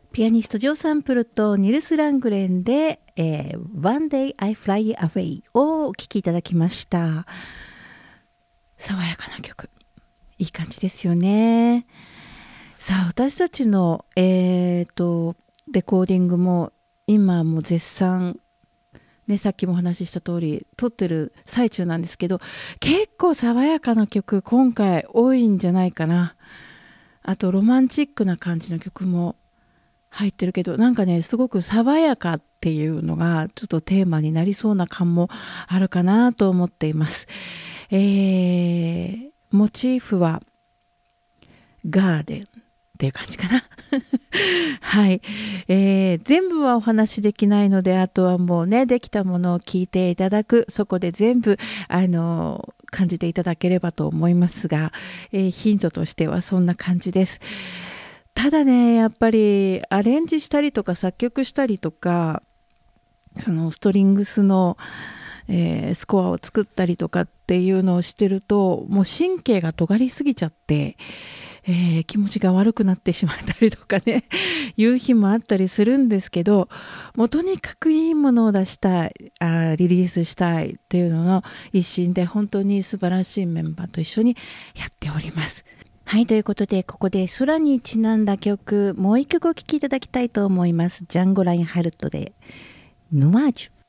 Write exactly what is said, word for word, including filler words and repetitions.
ピアニストジョー・サンプルとニルス・ラングレンで、えー、One Day I Fly Away をお聴きいただきました。爽やかな曲、いい感じですよね。さあ、私たちの、えーと、レコーディングも今も絶賛、ね、さっきもお話しした通り撮ってる最中なんですけど、結構爽やかな曲今回多いんじゃないかな。あとロマンチックな感じの曲も入ってるけど、なんかね、すごく爽やかっていうのがちょっとテーマになりそうな感もあるかなと思っています。えー、モチーフはガーデンっていう感じかな。はい、えー、全部はお話しできないので、あとはもうね、できたものを聞いていただく、そこで全部あの感じていただければと思いますが、えー、ヒントとしてはそんな感じです。ただね、やっぱりアレンジしたりとか作曲したりとか、そのストリングスの、えー、スコアを作ったりとかっていうのをしてると、もう神経が尖りすぎちゃって、えー、気持ちが悪くなってしまったりとかねいう日もあったりするんですけど、もうとにかくいいものを出したい、あリリースしたいっていうのの一心で、本当に素晴らしいメンバーと一緒にやっております。はい、ということで、ここで空にちなんだ曲、もう一曲お聴きいただきたいと思います。ジャンゴ・ラインハルトでヌワージュ。